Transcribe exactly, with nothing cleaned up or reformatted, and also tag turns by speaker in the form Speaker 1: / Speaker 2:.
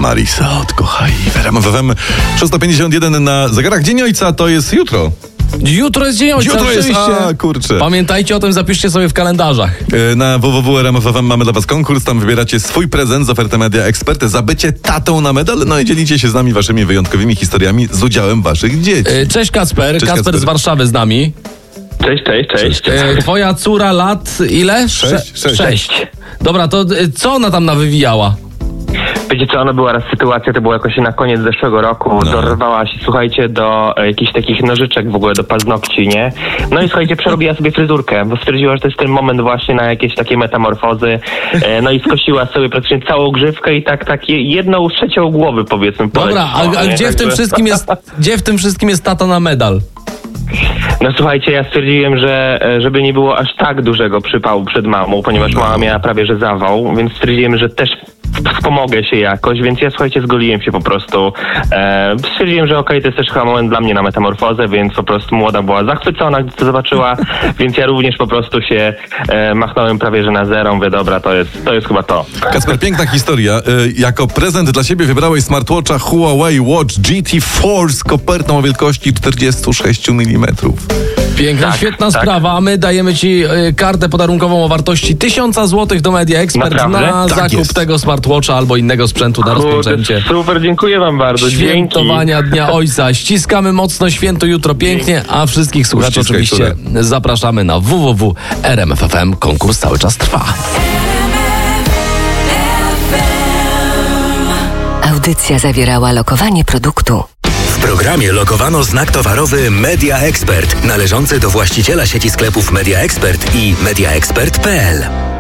Speaker 1: Marisa od Kochaj w R M F F M. szósta pięćdziesiąt jeden na zegarach. Dzień Ojca to jest jutro.
Speaker 2: Jutro jest Dzień Ojca,
Speaker 1: Jutro jest,
Speaker 2: oczywiście.
Speaker 1: a kurczę.
Speaker 2: Pamiętajcie o tym, zapiszcie sobie w kalendarzach.
Speaker 1: Na w w w kropka r m f f m mamy dla was konkurs, tam wybieracie swój prezent z oferty Media Expert za bycie tatą na medal, no i dzielicie się z nami waszymi wyjątkowymi historiami z udziałem waszych dzieci.
Speaker 2: Cześć Kacper,
Speaker 1: Cześć,
Speaker 2: Kacper
Speaker 1: Kacper
Speaker 2: z Warszawy z nami.
Speaker 3: Cześć, cześć, cześć.
Speaker 2: E, Twoja córa lat ile?
Speaker 1: Sześć, sześć.
Speaker 2: Sześć. Dobra, to e, co ona tam nawywijała?
Speaker 3: Wiecie co, ona była raz sytuacja, to było jakoś na koniec zeszłego roku,
Speaker 1: No.
Speaker 3: dorwała się, słuchajcie, do e, jakichś takich nożyczek w ogóle, do paznokci, nie? No i słuchajcie, przerobiła sobie fryzurkę, bo stwierdziła, że to jest ten moment właśnie na jakieś takie metamorfozy, e, no i skosiła sobie praktycznie całą grzywkę i tak, tak je- jedną trzecią głowy, powiedzmy.
Speaker 2: Dobra, a,
Speaker 3: poleciła,
Speaker 2: a
Speaker 3: nie?
Speaker 2: gdzie w tym
Speaker 3: Także-
Speaker 2: wszystkim jest, gdzie w tym wszystkim jest tata na medal?
Speaker 3: No słuchajcie, ja stwierdziłem, że e, żeby nie było aż tak dużego przypału przed mamą, ponieważ mama miała prawie że zawał, więc stwierdziłem, że też wspomogę się jakoś, więc ja słuchajcie, zgoliłem się po prostu. E, stwierdziłem, że okej, to jest też chyba moment dla mnie na metamorfozę, więc po prostu młoda była zachwycona, gdy to zobaczyła, więc ja również po prostu się e, machnąłem prawie że na zero, mówię, dobra, to jest, to jest chyba to.
Speaker 1: Kacper, piękna historia. Y, jako prezent dla siebie wybrałeś smartwatcha Huawei Watch G T cztery z kopertą o wielkości czterdzieści sześć milimetrów.
Speaker 2: Piękna,
Speaker 3: Tak,
Speaker 2: świetna
Speaker 3: tak.
Speaker 2: sprawa, a my dajemy ci y, kartę podarunkową o wartości tysiąc złotych do Media Expert
Speaker 3: Naprawdę?
Speaker 2: na
Speaker 1: Tak
Speaker 2: zakup
Speaker 1: jest.
Speaker 2: tego smartwatcha albo innego sprzętu na rozpoczęcie
Speaker 3: super, dziękuję wam bardzo, dzięki.
Speaker 2: świętowania Dnia Ojca. Ściskamy mocno, święto jutro pięknie, a wszystkich słuchaczy
Speaker 1: Uściskaj,
Speaker 2: oczywiście zapraszamy na w w w kropka r m f f m. Konkurs cały czas trwa.
Speaker 4: Audycja zawierała lokowanie produktu.
Speaker 5: W programie lokowano znak towarowy Media Expert, należący do właściciela sieci sklepów Media Expert i mediaexpert kropka p l.